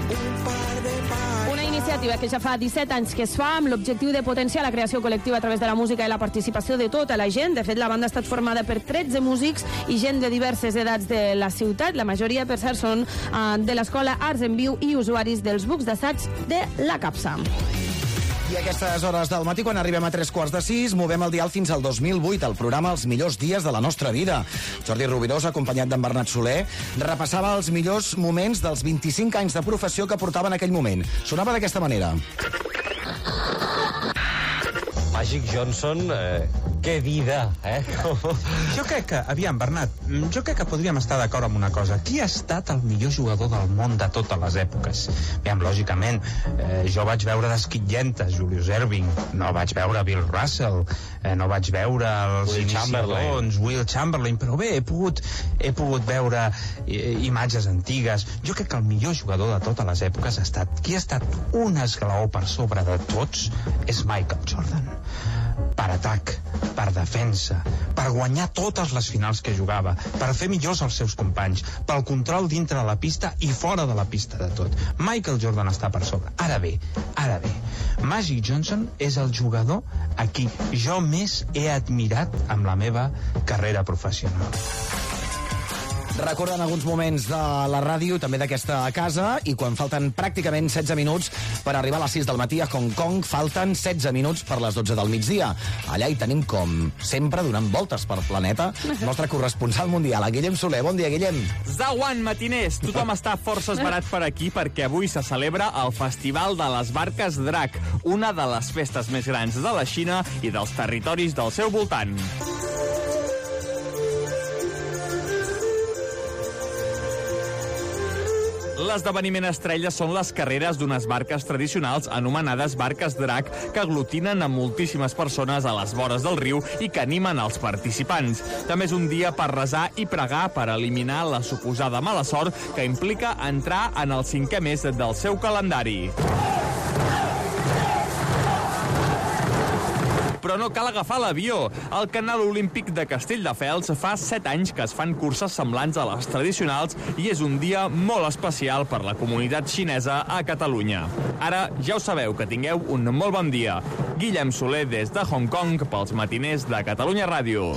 Una iniciativa que ja fa 17 anys que es fa amb l'objectiu de potenciar la creació col·lectiva a través de la música i la participació de tota la gent. De fet, la banda ha estat formada per 13 músics i gent de diverses edats de la ciutat. La majoria, per cert, són de l'Escola Arts en Viu i usuaris dels bucs d'assaig de la Capsa. I a aquestes hores del matí, quan arribem a 5:45, movem el dial fins al 2008, el programa Els millors dies de la nostra vida. Jordi Rubirós, acompanyat d'en Bernat Soler, repassava els millors moments dels 25 anys de professió que portava en aquell moment. Sonava d'aquesta manera. Magic Johnson, que vida, eh? Jo crec que, aviam, Bernat, jo crec que podríem estar d'acord amb una cosa. Qui ha estat el millor jugador del món de totes les èpoques? Aviam, lògicament, jo vaig veure d'esquitllentes, Julius Erving, no vaig veure Bill Russell, no vaig veure els iniciadors, Will Chamberlain, però bé, he pogut veure imatges antigues. Jo crec que el millor jugador de totes les èpoques ha estat, qui ha estat un esglaó per sobre de tots, és Michael Jordan. Per atac, per defensa, per guanyar totes les finals que jugava, per fer millors els seus companys, pel control dintre de la pista i fora de la pista de tot. Michael Jordan està per sobre. Ara bé, Magic Johnson és el jugador a qui jo més he admirat amb la meva carrera professional. Recorden alguns moments de la ràdio, també d'aquesta casa, i quan falten pràcticament 16 minuts per arribar a les 6 del matí a Hong Kong, falten 16 minuts per les 12 del migdia. Allà hi tenim, com sempre, donant voltes per planeta, el nostre corresponsal mundial, a Guillem Soler. Bon dia, Guillem. Zawan, matiners. Tothom està força esverat per aquí perquè avui se celebra el Festival de les Barques Drac, una de les festes més grans de la Xina i dels territoris del seu voltant. L'esdeveniment estrella són les carreres d'unes barques tradicionals anomenades barques drac que aglutinen a moltíssimes persones a les vores del riu i que animen els participants. També és un dia per resar i pregar per eliminar la suposada mala sort que implica entrar en el 5è mes del seu calendari. Però no cal agafar l'avió. Al Canal Olímpic de Castelldefels fa 7 anys que es fan curses semblants a les tradicionals i és un dia molt especial per la comunitat xinesa a Catalunya. Ara ja ho sabeu, que tingueu un molt bon dia. Guillem Soler des de Hong Kong pels matiners de Catalunya Ràdio.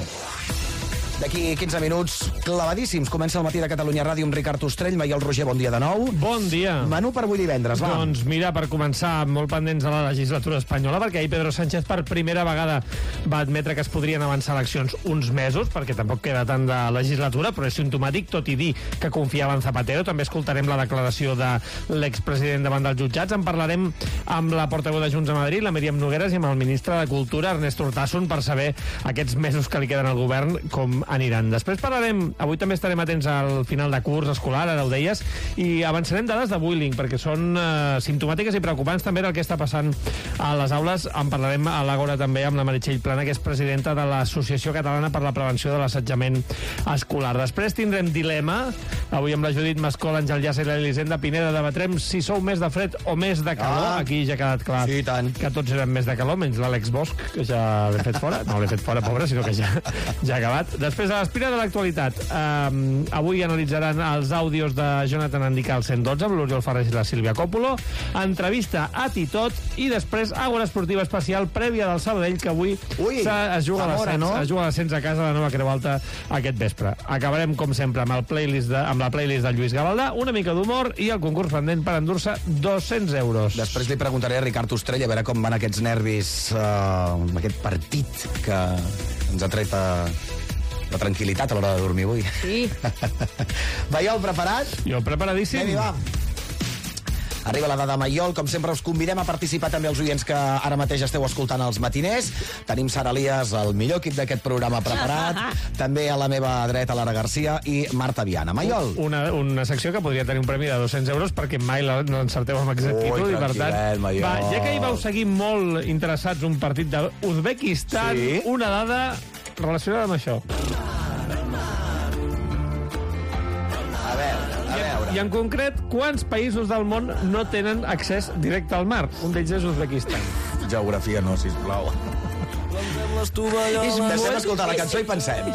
D'aquí 15 minuts clavadíssims. Comença el matí de Catalunya Ràdio amb Ricard Ostrell, Maiol Roger, bon dia de nou. Bon dia. Menú per avui divendres, va. Doncs mira, per començar, molt pendents de la legislatura espanyola, perquè ahir Pedro Sánchez per primera vegada va admetre que es podrien avançar eleccions uns mesos, perquè tampoc queda tant de legislatura, però és simptomàtic, tot i dir que confiava en Zapatero. També escoltarem la declaració de l'expresident davant dels jutjats. En parlarem amb la portaveu de Junts a Madrid, la Míriam Nogueras, i amb el ministre de Cultura, Ernest Urtasun, per saber aquests mesos que li queden al govern com aniran. Després parlarem, avui també estarem atents al final de curs escolar, ara ho deies, i avançarem dades de bullying, perquè són simptomàtiques i preocupants també del que està passant a les aules. En parlarem a l'Àgora també amb la Meritxell Plana, que és presidenta de l'Associació Catalana per la Prevenció de l'Assetjament Escolar. Després tindrem dilema, avui amb la Judit Mascol, Àngel Llàcer i l'Elisenda Pineda debatrem si sou més de fred o més de calor. Aquí ja ha quedat clar que tots eren més de calor, menys l'Àlex Bosch, que ja l'he fet fora. No l'he fet fora, pobre, sinó que ja ha acabat. Després, a l'espira de l'actualitat, avui analitzaran els àudios de Jonathan Andicà al 112 amb l'Oriol Ferrés i la Sílvia Còpolo, entrevista a Titot, i després Àgora Esportiva Especial prèvia del Sabadell, que avui es juga a l'ascens a casa de Nova Creu Alta aquest vespre. Acabarem, com sempre, amb la playlist de Lluís Gavaldà, una mica d'humor i el concurs pendent per endur-se 200 euros. Després li preguntaré a Ricard Ostrell a veure com van aquests nervis amb aquest partit que ens ha tret la tranquil·litat a l'hora de dormir avui. Sí. Maiol, preparat? Jo preparadíssim. Anem-hi, va. Arriba la dada Maiol, com sempre us convidem a participar també els oients que ara mateix esteu escoltant els matiners. Tenim Sara Elias, el millor equip d'aquest programa preparat, també a la meva dreta Lara Garcia i Marta Viana. Maiol. Una secció que podria tenir un premi de 200 euros perquè mai l'encerteu amb exactitud, i per tant, ja que hi vau seguir molt interessats un partit d'Uzbekistan, una dada relacionada amb això. A veure. I en concret, quants països del món no tenen accés directe al mar? Un d'ells és Uzbekistan. Geografia no, sisplau. Deixem escoltar la cançó i pensem.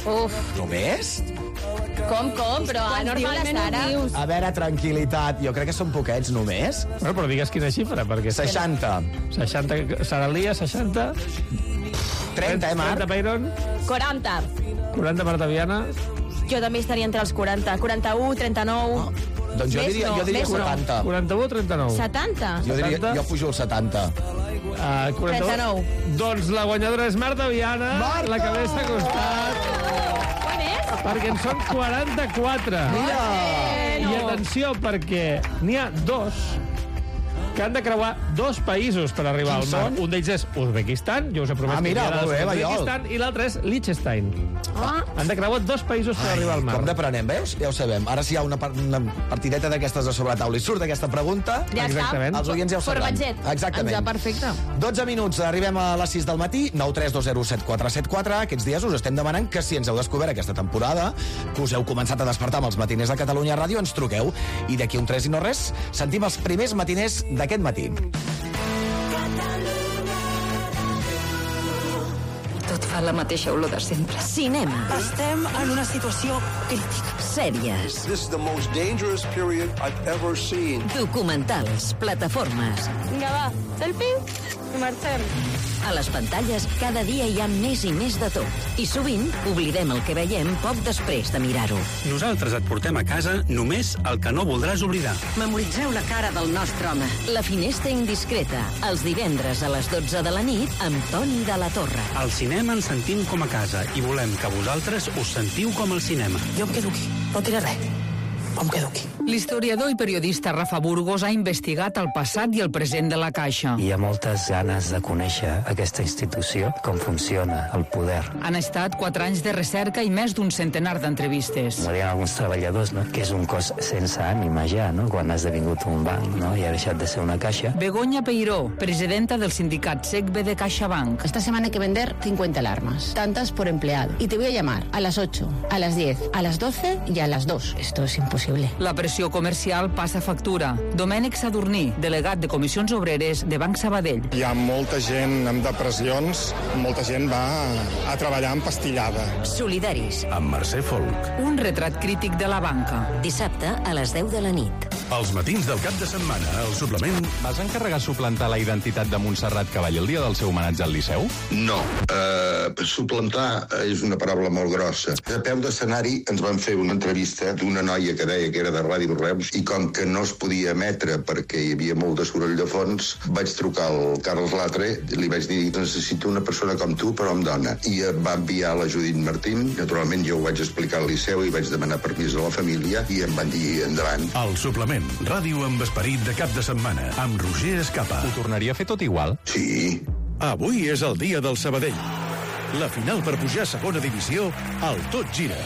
Uf, Només? Com? Però normalment ho dius. A veure, tranquil·litat. Jo crec que són poquets, només. Bueno, però digues quina xifra, perquè... 60. 60 serà el dia, 60... 30, Marc? 30, Peyron? 40. 40, Marta Viana? Jo també estaria entre els 40. 41, 39... Doncs jo diria 70. 41 o 39? 70? Jo pujo el 70. 39. Doncs la guanyadora és Marta Viana, Marta! la que més s'ha costat. Quan és? Perquè en són 44. Mira! I atenció, perquè n'hi ha dos que han de creuar 2 països per arribar al mar. Un d'ells és Uzbekistan, jo us he promès mira, que hi ha molt bé, Uzbekistan, i l'altre és Liechtenstein. Han de creuar 2 països per arribar al mar. Com d'aprenem, veus? Ja ho sabem. Ara si hi ha una partideta d'aquestes a sobre la taula i surt aquesta pregunta, Ja Exactament. els oients ja ho sabran. Formatget. Exactament. Perfecte. 12 minuts, arribem a les 6 del matí, 932074474. Aquests dies us estem demanant que si ens heu descobert aquesta temporada, que us heu començat a despertar amb els matiners de Catalunya Ràdio, ens truqueu. I d'aquí un 3 i no res, sentim els primers matiners d'aquest matí. Tot fa la mateixa olor de sempre. Cinema. Estem en una situació crítica. Sèries. This is the most dangerous period I've ever seen. Documentals. Plataformes. Vinga, va. Selfie i marxem. A les pantalles cada dia hi ha més i més de tot. I sovint oblidem el que veiem poc després de mirar-ho. Nosaltres et portem a casa només el que no voldràs oblidar. Memoritzeu la cara del nostre home. La finestra indiscreta. Els divendres a les 12 de la nit amb Toni de la Torre. Al cinema ens sentim com a casa i volem que vosaltres us sentiu com al cinema. Jo em quedo aquí. No diré res. Em quedo aquí. L'historiador i periodista Rafa Burgos ha investigat el passat i el present de la Caixa. Hi ha moltes ganes de conèixer aquesta institució, com funciona, el poder. Han estat 4 anys de recerca i més d'un centenar d'entrevistes. Hi ha alguns treballadors, no?, que és un cos sense ànima ja, no?, quan has esdevingut un banc, no?, i ha deixat de ser una caixa. Begoña Peiró, presidenta del sindicat SECBE de CaixaBank. Esta semana hay que vender 50 alarmas, tantas por empleado. Y te voy a llamar a las 8, a las 10, a las 12 y a las 2. Esto es imposible. La pressió comercial passa factura. Domènec Sadurní, delegat de Comissions Obreres de Banc Sabadell. Hi ha molta gent amb depressions, molta gent va a treballar empastillada. Solidaris. Amb Mercè Folk. Un retrat crític de la banca. Dissabte a les 10 de la nit. Els matins del cap de setmana, al suplement... Vas encarregar suplantar la identitat de Montserrat Cavall el dia del seu homenatge al Liceu? No. Suplantar és una paraula molt grossa. A peu d'escenari ens van fer una entrevista d'una noia que deia que era de Ràdio Reus i com que no es podia emetre perquè hi havia molt de soroll de fons, vaig trucar al Carles Latre, li vaig dir necessito una persona com tu però amb dona. I va enviar la Judit Martín. Naturalment jo ho vaig explicar al Liceu i vaig demanar permís a la família i em van dir endavant. El suplement. Ràdio amb esperit de cap de setmana, amb Roger Escapa. Ho tornaria a fer tot igual? Sí. Avui és el dia del Sabadell. La final per pujar a segona divisió, el Tot Gira.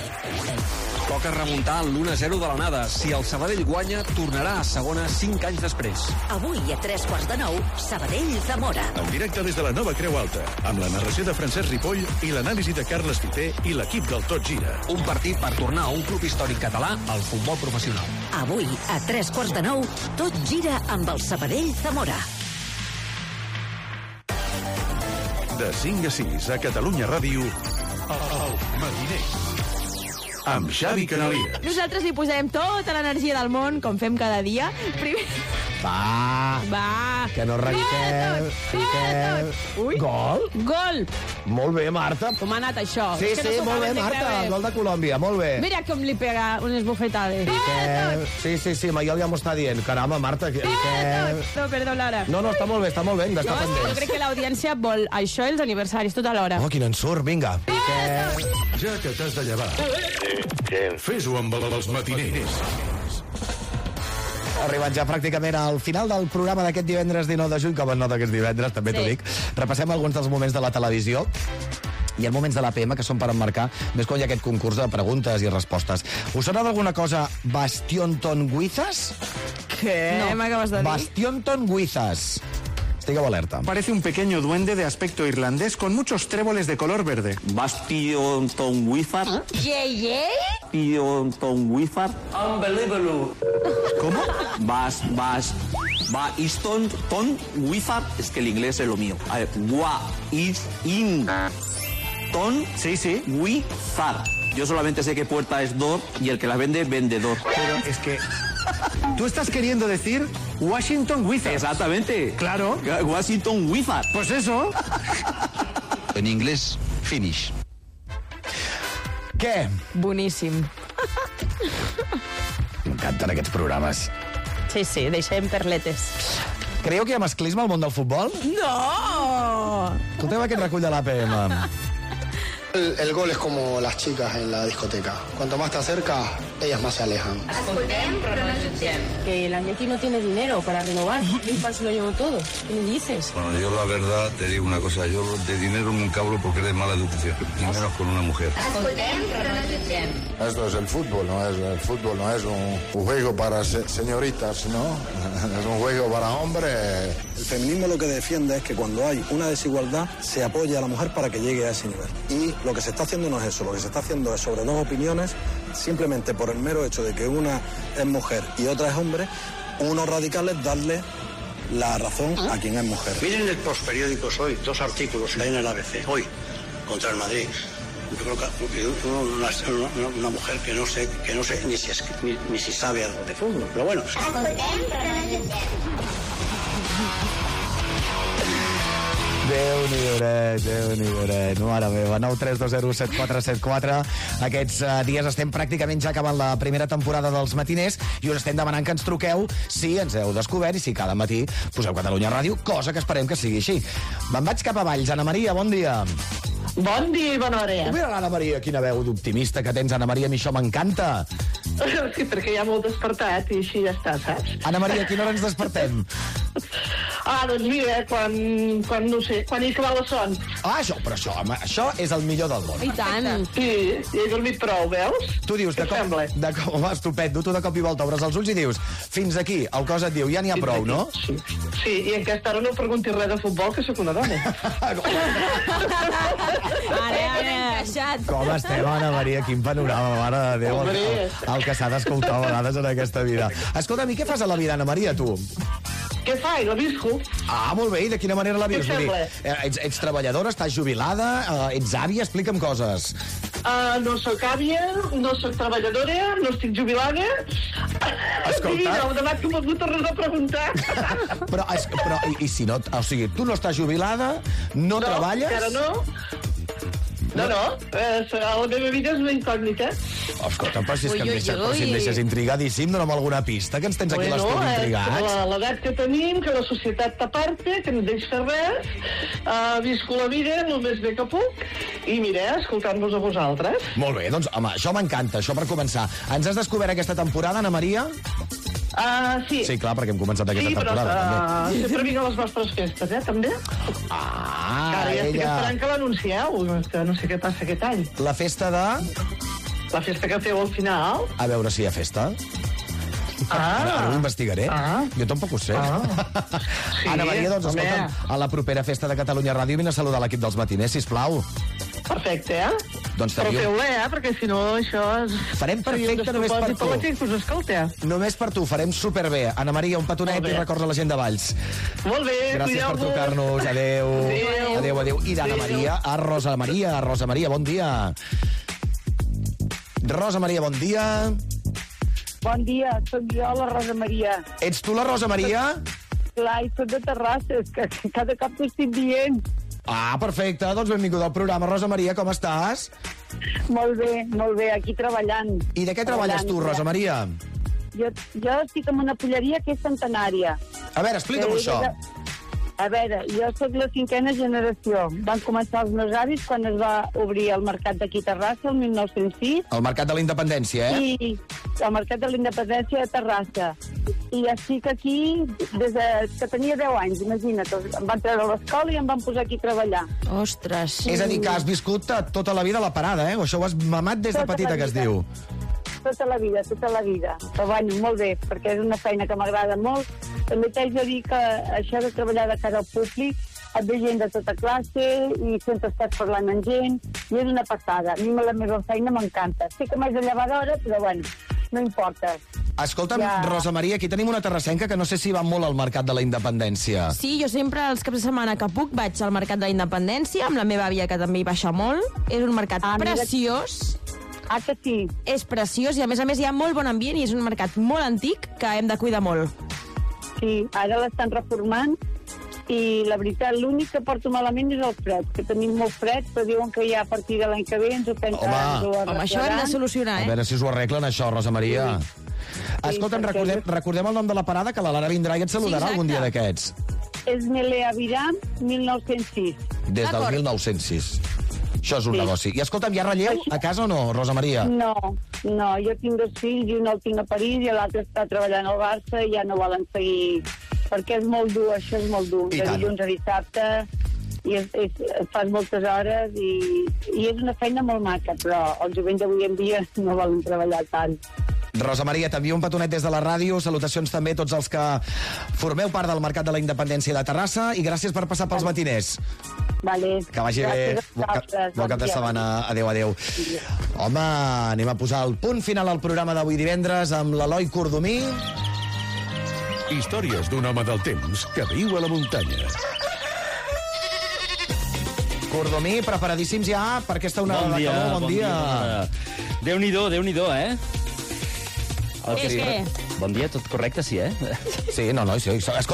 Toca remuntar l'1-0 de l'anada. Si el Sabadell guanya, tornarà a segona 5 anys després. Avui a 9:45, Sabadell-Zamora. En directe des de la nova Creu Alta, amb la narració de Francesc Ripoll i l'anàlisi de Carles Fiter i l'equip del Tot Gira. Un partit per tornar a un club històric català al futbol professional. Avui a 9:45, Tot gira amb el Sabadell-Zamora. De 5 a 6 a Catalunya Ràdio, el Matiner. Amb Xavi Canalies. Nosaltres li posarem tota l'energia del món, com fem cada dia. Primer... Va, que no arrenquem. Ui. Gol? Gol. Molt bé, Marta. Com ha anat això? Sí, molt bé, Marta. Gol de Colòmbia, molt bé. Mira com li pega unes bufetades. Sí, Maiol ja m'ho està dient. Caramba, Marta. No, perdó, Lara. No, està molt bé, hem d'estar pendents. Jo crec que l'audiència vol això i els aniversaris tota l'hora. Oh, quin ensurt, vinga. Ja que t'has de llevar, fes-ho amb els matiners. Arribat ja pràcticament al final del programa d'aquest divendres 19 de juny, com en nota que és divendres, també t'ho dic. Repassem alguns dels moments de la televisió. Hi ha moments de l'APM que són per emmarcar, més quan hi ha aquest concurs de preguntes i respostes. Us sona d'alguna cosa Bastion Tonguizas? Què? No. M'acabes de dir? Bastion Tonguizas. Estigueu alerta. Parece un pequeño duende de aspecto irlandés con muchos tréboles de color verde. Bastion Tonguizas. Bastion Tonguizas. Unbelievable. ¿Cómo? Bastion Tonguizas. Es que el inglés es lo mío. A ver, Ton. Sí. Wizard. Yo solamente sé que puerta es door y el que la vende, vendedor. Pero es que... Tú estás queriendo decir Washington Wizards. Exactamente. Claro. Washington Wizards. Pues eso. En inglés, finish. Què? Boníssim. M'encanten aquests programes. Sí, sí, deixem perletes. Creieu que hi ha masclisme al món del futbol? No! Escolteu aquest recull de l'APM. El gol es como las chicas en la discoteca. Cuanto más te acercas, ellas más se alejan. Que el Atleti no tiene dinero para renovar. Igual se lo llevo todo. ¿Qué me dices? Bueno, yo la verdad te digo una cosa, yo de dinero nunca hablo porque es de mala educación, ni menos con una mujer. Esto es el fútbol, el fútbol no es un juego para señoritas, ¿no? Es un juego para hombres. El feminismo lo que defiende es que cuando hay una desigualdad se apoya a la mujer para que llegue a ese nivel. Y lo que se está haciendo no es eso, lo que se está haciendo es sobre dos opiniones, simplemente por el mero hecho de que una es mujer y otra es hombre, unos radicales darle la razón a quien es mujer. Miren el postperiódicos hoy, 2 artículos en el ABC, hoy, contra el Madrid. Yo creo que una mujer que no sé ni si sabe algo de fútbol, pero bueno. Déu-n'hi-do, mare meva, 932017474. Aquests dies estem pràcticament ja acabant la primera temporada dels matiners i us estem demanant que ens truqueu si ens heu descobert i si cada matí poseu Catalunya Ràdio, cosa que esperem que sigui així. Me'n vaig cap a Valls. Anna Maria, bon dia. Bon dia i bona hora. Mira l'Anna Maria, quina veu d'optimista que tens, Anna Maria, a mi això m'encanta. Sí, perquè ja m'ho he despertat i així ja està, saps? Anna Maria, a quina hora ens despertem? Doncs mira, quan no sé, quan he acabat la son. Això és el millor del món. I tant. Sí, he dormit prou, veus? Tu dius, de cop, estupendo, tu de cop i volta obres els ulls i dius, fins aquí, el cos et diu, ja n'hi ha prou, no? Sí, i en aquesta hora no preguntis res de futbol, que sóc una dona. Com estem, Anna Maria? Quin panorama, mare de Déu, el que s'ha d'escoltar a vegades en aquesta vida. Escolta'm, i què fas a la vida, Anna Maria, tu? Què fa? La visco. Molt bé, i de quina manera la vius? Què sembla? Ets treballadora, estàs jubilada, ets àvia? Explica'm coses. No sóc àvia, no sóc treballadora, no estic jubilada. Escolta... No, demà que m'ho tornes a preguntar. Però, i si no... O sigui, tu no estàs jubilada, no treballes... No, encara no. No, la meva vida és una incògnita. Escolta, però si em deixes intrigadíssim, dona'm alguna pista, que ens tens aquí l'estudi intrigats. L'edat que tenim, que la societat t'aparta, que no deixes fer res, visco la vida el més bé que puc, i mira, escoltant-vos a vosaltres. Molt bé, doncs, home, això m'encanta, això per començar. Ens has descobert aquesta temporada, Anna Maria? Sí. Sí, clar, perquè hem començat aquesta temporada. Sí, però sempre vinc a les vostres festes, també. Ara ja estic esperant que l'anuncieu, que no sé què passa aquest any. La festa de... La festa que feu al final. A veure si hi ha festa. Ara ho investigaré. Jo tampoc ho sé. Sí, Anna Maria, doncs, escolta'm, a la propera festa de Catalunya Ràdio vine a saludar l'equip dels matiners, sisplau. Perfecte, Doncs però feu-la, perquè si no això és... Farem perfecte només per tu. Per la gent que us escolta. Només per tu, farem superbé. Anna Maria, un petonet i records a la gent de Valls. Molt bé, gràcies per trucar-nos. Adéu. Adéu. I d'Anna Maria a Rosa Maria. Rosa Maria, bon dia. Rosa Maria, bon dia. Bon dia, soc jo, la Rosa Maria. Ets tu la Rosa Maria? Clar, i soc de Terrassa, és que cada cop t'ho estic dient. Perfecte, doncs benvinguda al programa. Rosa Maria, com estàs? Molt bé, aquí treballant. I de què treballes tu, Rosa Maria? Jo estic en una polleria que és centenària. A veure, explica'm això. A veure, jo sóc la 5a generació. Van començar els meus avis quan es va obrir el mercat d'aquí a Terrassa, el 1906. El mercat de la Independència, I el mercat de la Independència de Terrassa. I estic aquí des que tenia 10 anys, imagina't. Em van treure a l'escola i em van posar aquí a treballar. Ostres. És a dir, que has viscut tota la vida a la parada, O això ho has mamat des de petita, que es diu. Tota la vida. Però bueno, molt bé, perquè és una feina que m'agrada molt. També t'haig de dir que això de treballar de cara al públic, et ve gent de tota classe i sempre estàs parlant amb gent, i és una passada. A mi la meva feina m'encanta. Sé que m'haig de llevar d'hora, però bueno, no importa. Escolta'm, Rosa Maria, aquí tenim una terrassenca que no sé si va molt al Mercat de la Independència. Sí, jo sempre els caps de setmana que puc vaig al Mercat de la Independència, amb la meva àvia, que també hi baixa molt. És un mercat preciós. Ah, que sí? És preciós i, a més, hi ha molt bon ambient i és un mercat molt antic que hem de cuidar molt. Sí, ara l'estan reformant i la veritat, l'únic que porto malament és el fred, que tenim molt fred, però diuen que ja a partir de l'any que ve ens ho arreglaran. Home, això hem de solucionar, A veure si us ho arreglen, això, Rosa Maria. Escolta'm, recordem el nom de la parada, que la Lara vindrà i et saludarà algun dia d'aquests. És Melea Viram, 1906. Des del 1906. Això és un negoci. I escolta'm, hi ha relleu a casa o no, Rosa Maria? No, jo tinc 2 fills i un el tinc a París i l'altre està treballant al Barça i ja no volen seguir, perquè és molt dur, això és molt dur. De dilluns a dissabte i fas moltes hores i és una feina molt maca, però els jovents d'avui en dia no volen treballar tant. Rosa Maria, t'envio un petonet des de la ràdio, salutacions també a tots els que formeu part del Mercat de la Independència de Terrassa i gràcies per passar pels matiners. Vale. Que vagi bé. Bon cap de setmana. Adéu, adéu. Home, anem a posar el punt final al programa d'avui divendres amb l'Eloi Cordomí. Històries d'un home del temps que viu a la muntanya. Cordomí, preparadíssims ja per aquesta onada de calor. Bon dia. Déu-n'hi-do, eh? Què? Bon dia, tot correcte, sí, eh? Sí, no, sí.